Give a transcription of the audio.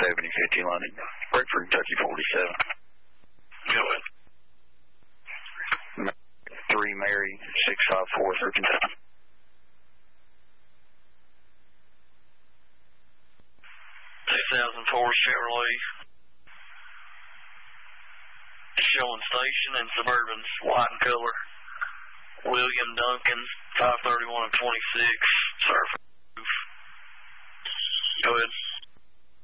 7050 London. Break for Kentucky 47. Go ahead. 3 Mary 654 through Kentucky. 2004 Chevrolet. Showing station and Suburbans, white in color. William Duncan, 531 and 26, surf roof. Go ahead.